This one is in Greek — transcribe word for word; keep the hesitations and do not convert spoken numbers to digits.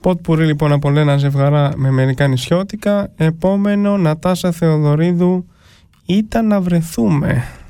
Ποτπουρί λοιπόν από Λένα Ζευγαρά με μερικά νησιώτικα. Επόμενο, Νατάσα Θεοδωρίδου, Ήταν να βρεθούμε.